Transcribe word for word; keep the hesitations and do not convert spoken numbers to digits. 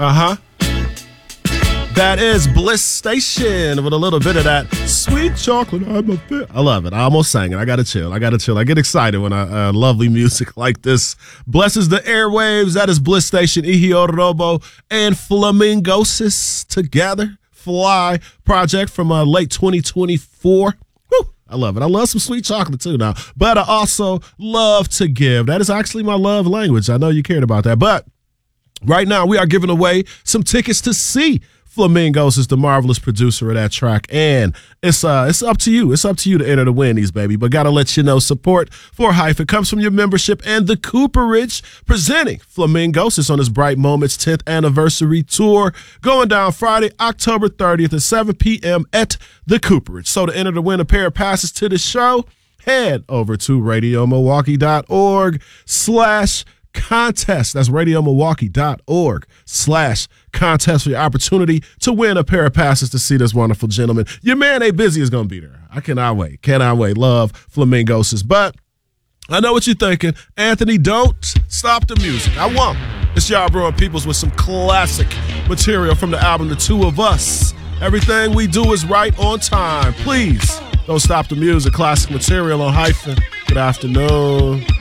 Uh-huh. That is Bliss Station with a little bit of that sweet chocolate. I'm a fit. I love it. I almost sang it. I got to chill. I got to chill. I get excited when I uh, lovely music like this blesses the airwaves. That is Bliss Station, Ihio Robo, and Flamingosis together. Fly project from uh, late twenty twenty-four. Woo, I love it. I love some sweet chocolate too now. But I also love to give. That is actually my love language. I know you cared about that. But right now we are giving away some tickets to see Flamingos is the marvelous producer of that track, and it's uh it's up to you. It's up to you to enter the Wendy's, baby. But gotta let you know, support for Hyphen comes from your membership and the Cooperage, presenting Flamingos on his Bright Moments tenth anniversary tour, going down Friday, October thirtieth at seven p.m. at the Cooperage. So to enter to win a pair of passes to the show, head over to radiomilwaukee.org slash contest. That's radiomilwaukee.org slash contest for your opportunity to win a pair of passes to see this wonderful gentleman. Your man A Busy is going to be there. I cannot wait. Cannot wait. Love Flamingos. But I know what you're thinking. Anthony, don't stop the music. I won't. It's Y'all Brewing Peoples with some classic material from the album The Two of Us. Everything we do is right on time. Please don't stop the music. Classic material on Hyphen. Good afternoon.